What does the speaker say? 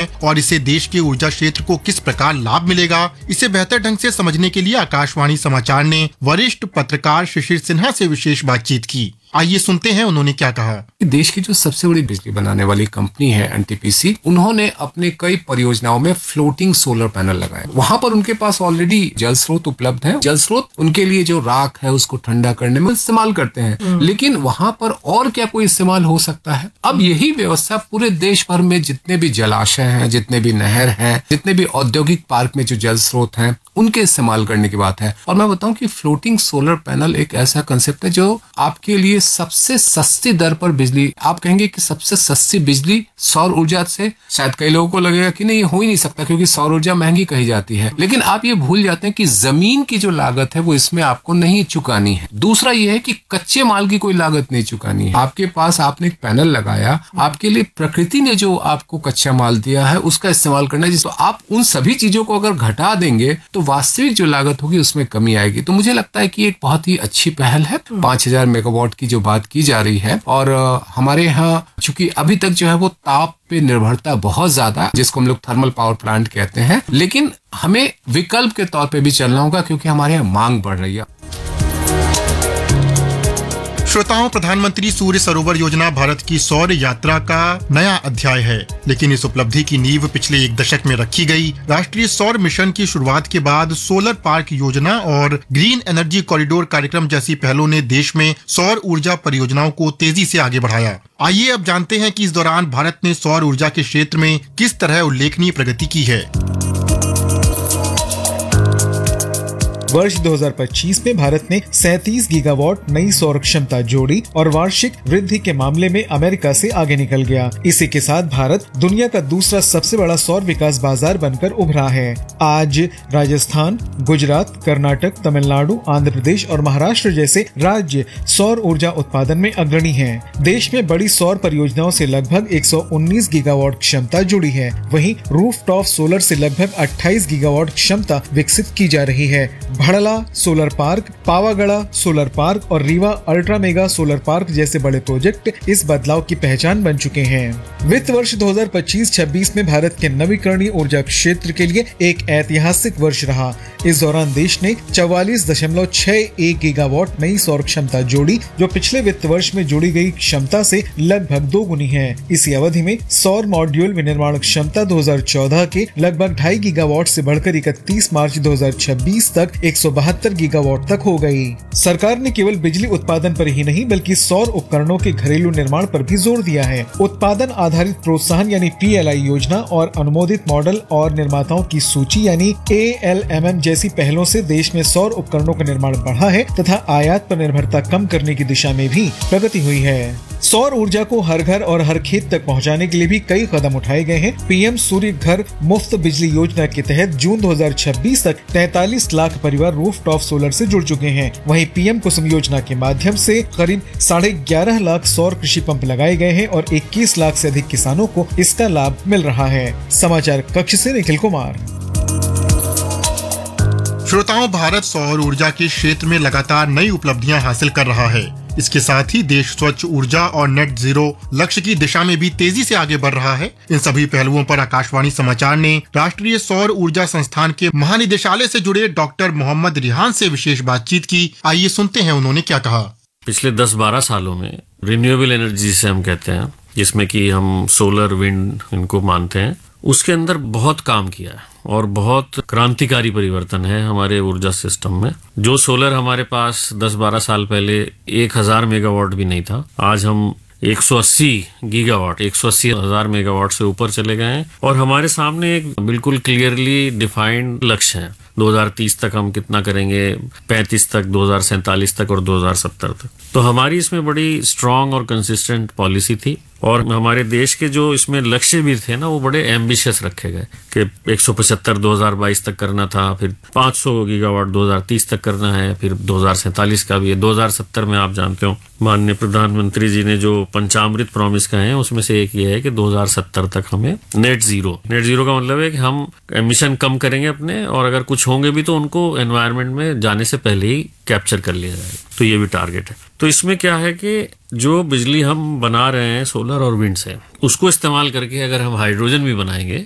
और इससे देश के ऊर्जा क्षेत्र को किस प्रकार लाभ मिलेगा, इसे बेहतर ढंग से समझने के लिए आकाशवाणी समाचार ने वरिष्ठ पत्रकार शिशिर सिन्हा से विशेष बातचीत की। आइए सुनते हैं उन्होंने क्या कहा। देश की जो सबसे बड़ी बिजली बनाने वाली कंपनी है एनटीपीसी, उन्होंने अपने कई परियोजनाओं में फ्लोटिंग सोलर पैनल लगाए। वहां पर उनके पास ऑलरेडी जल स्रोत उपलब्ध है। जल स्रोत उनके लिए जो राख है उसको ठंडा करने में इस्तेमाल करते हैं, लेकिन वहां पर और क्या कोई इस्तेमाल हो सकता है? अब यही व्यवस्था पूरे देश भर में जितने भी जलाशय हैं, जितने भी नहर हैं, जितने भी औद्योगिक पार्क में जो जल स्रोत हैं, उनके इस्तेमाल करने की बात है। और मैं बताऊं कि फ्लोटिंग सोलर पैनल एक ऐसा कंसेप्ट है जो आपके लिए सबसे सस्ती दर पर बिजली, आप कहेंगे कि सबसे सस्ती बिजली सौर ऊर्जा से, शायद कई लोगों को लगेगा कि नहीं, ये हो ही नहीं सकता क्योंकि सौर ऊर्जा महंगी कही जाती है, लेकिन आप ये भूल जाते हैं कि जमीन की जो लागत है वो इसमें आपको नहीं चुकानी है। दूसरा ये है कि कच्चे माल की कोई लागत नहीं चुकानी है। आपके पास आपने एक पैनल लगाया, आपके लिए प्रकृति ने जो आपको कच्चा माल दिया है उसका इस्तेमाल करना है। जिसको आप उन सभी चीजों को अगर घटा देंगे तो वास्तविक जो लागत होगी उसमें कमी आएगी। तो मुझे लगता है कि एक बहुत ही अच्छी पहल है। 5000 मेगावाट की जो बात की जा रही है, और हमारे यहाँ चूंकि अभी तक जो है वो ताप पे निर्भरता बहुत ज्यादा, जिसको हम लोग थर्मल पावर प्लांट कहते हैं, लेकिन हमें विकल्प के तौर पे भी चलना होगा क्योंकि हमारे यहाँ मांग बढ़ रही है। श्रोताओं, प्रधानमंत्री सूर्य सरोवर योजना भारत की सौर यात्रा का नया अध्याय है, लेकिन इस उपलब्धि की नींव पिछले एक दशक में रखी गई। राष्ट्रीय सौर मिशन की शुरुआत के बाद सोलर पार्क योजना और ग्रीन एनर्जी कॉरिडोर कार्यक्रम जैसी पहलों ने देश में सौर ऊर्जा परियोजनाओं को तेजी से आगे बढ़ाया। आइए अब जानते हैं कि इस दौरान भारत ने सौर ऊर्जा के क्षेत्र में किस तरह उल्लेखनीय प्रगति की है। वर्ष 2025 में भारत ने 37 गीगावाट नई सौर क्षमता जोड़ी और वार्षिक वृद्धि के मामले में अमेरिका से आगे निकल गया। इसी के साथ भारत दुनिया का दूसरा सबसे बड़ा सौर विकास बाजार बनकर उभरा है। आज राजस्थान, गुजरात, कर्नाटक, तमिलनाडु, आंध्र प्रदेश और महाराष्ट्र जैसे राज्य सौर ऊर्जा उत्पादन में अग्रणी हैं। देश में बड़ी सौर परियोजनाओं से लगभग 119 गीगावाट क्षमता जुड़ी है। वहीं रूफटॉप सोलर से लगभग 28 गीगावाट क्षमता विकसित की जा रही है। Bhadla solar park, Pavagadh solar park और Rewa ultra mega solar park जैसे बड़े प्रोजेक्ट इस बदलाव की पहचान बन चुके हैं। वित्त वर्ष 2025-26 में भारत के नवीकरणीय ऊर्जा क्षेत्र के लिए एक ऐतिहासिक वर्ष रहा। इस दौरान देश ने 44.61 गीगावाट नई सौर क्षमता जोड़ी, जो पिछले वित्त वर्ष में जोड़ी गई क्षमता से लगभग 2 गुनी है। इसी अवधि में सौर मॉड्यूल विनिर्माण क्षमता 2014 के लगभग 2.5 गीगावाट से बढ़कर 31 मार्च 2026 तक 172 गीगावाट तक हो गई। सरकार ने केवल बिजली उत्पादन पर ही नहीं बल्कि सौर उपकरणों के घरेलू निर्माण पर भी जोर दिया है। उत्पादन आधारित प्रोत्साहन यानी PLI योजना और अनुमोदित मॉडल और निर्माताओं की सूची यानी ALMM जैसी पहलों से देश में सौर उपकरणों का निर्माण बढ़ा है तथा आयात पर निर्भरता कम करने की दिशा में भी प्रगति हुई है। सौर ऊर्जा को हर घर और हर खेत तक पहुंचाने के लिए भी कई कदम उठाए गए हैं। PM सूर्य घर मुफ्त बिजली योजना के तहत जून 2026 तक 43 लाख परिवार रूफटॉप सोलर से जुड़ चुके हैं। वहीं PM कुसुम योजना के माध्यम से करीब 11.5 लाख सौर कृषि पंप लगाए गए हैं और 21 लाख से अधिक किसानों को इसका लाभ मिल रहा है। समाचार कक्ष से निखिल कुमार। श्रोताओं, भारत सौर ऊर्जा के क्षेत्र में लगातार नई उपलब्धियां हासिल कर रहा है। इसके साथ ही देश स्वच्छ ऊर्जा और नेट जीरो लक्ष्य की दिशा में भी तेजी से आगे बढ़ रहा है। इन सभी पहलुओं पर आकाशवाणी समाचार ने राष्ट्रीय सौर ऊर्जा संस्थान के महानिदेशालय से जुड़े डॉक्टर मोहम्मद रिहान से विशेष बातचीत की। आइए सुनते हैं उन्होंने क्या कहा। पिछले 10-12 सालों में रिन्यूएबल एनर्जी से हम कहते हैं, जिसमें कि हम सोलर, विंड इनको मानते हैं, उसके अंदर बहुत काम किया है और बहुत क्रांतिकारी परिवर्तन है हमारे ऊर्जा सिस्टम में। जो सोलर हमारे पास 10-12 साल पहले 1000 मेगावाट भी नहीं था, आज हम 180 गीगावाट, 180,000 मेगावाट से ऊपर चले गए हैं और हमारे सामने एक बिल्कुल क्लियरली डिफाइंड लक्ष्य है। 2030 तक हम कितना करेंगे, 35 तक, 2047 तक और 2070 तक। तो हमारी इसमें बड़ी स्ट्रांग और कंसिस्टेंट पॉलिसी थी और हमारे देश के जो इसमें लक्ष्य भी थे ना, वो बड़े एम्बिशियस रखे गए कि 175 2022 तक करना था, फिर 500 गीगावाट 2030 तक करना है, फिर 2047 का भी है। 2070 में आप जानते हो माननीय प्रधानमंत्री जी ने जो पंचामृत प्रॉमिस कहे हैं, उसमें से एक ये है कि 2070 तक हमें नेट जीरो का मतलब है कि हम एमिशन कम करेंगे अपने, और अगर कुछ होंगे भी तो उनको एनवायरनमेंट में जाने से पहले ही कैप्चर कर लिया जाएगा। तो ये भी टारगेट है। तो इसमें क्या है कि जो बिजली हम बना रहे हैं सोलर और विंड से, उसको इस्तेमाल करके अगर हम हाइड्रोजन भी बनाएंगे